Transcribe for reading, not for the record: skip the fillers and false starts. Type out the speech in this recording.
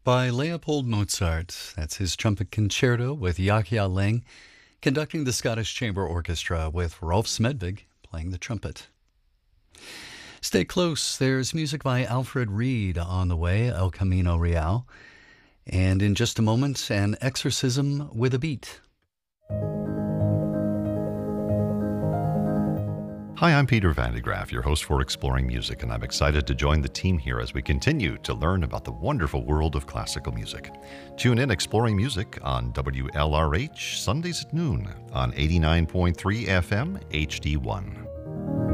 by Leopold Mozart. That's his trumpet concerto with Yahya Lang conducting the Scottish Chamber Orchestra with Rolf Smedvig playing the trumpet. Stay close. There's music by Alfred Reed on the way, El Camino Real. And in just a moment, an exorcism with a beat. Hi, I'm Peter Van de Graaff, your host for Exploring Music, and I'm excited to join the team here as we continue to learn about the wonderful world of classical music. Tune in Exploring Music on WLRH Sundays at noon on 89.3 FM HD1.